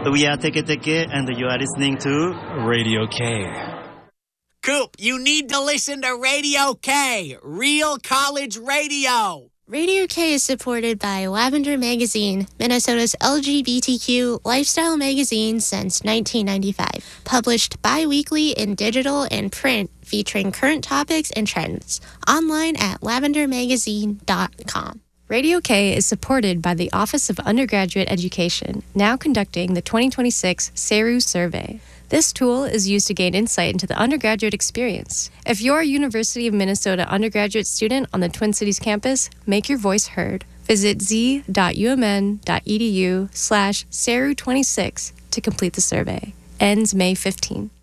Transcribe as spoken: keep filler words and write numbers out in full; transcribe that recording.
We are Teke Teke, and you are listening to Radio K. Coop, you need to listen to Radio K, Real College Radio. Radio K is supported by Lavender Magazine, Minnesota's L G B T Q lifestyle magazine since nineteen ninety-five. Published bi-weekly in digital and print, featuring current topics and trends. Online at lavender magazine dot com. Radio K is supported by the Office of Undergraduate Education, now conducting the twenty twenty-six SERU survey. This tool is used to gain insight into the undergraduate experience. If you're a University of Minnesota undergraduate student on the Twin Cities campus, make your voice heard. Visit z.umn.edu slash SERU26 to complete the survey. Ends May fifteenth.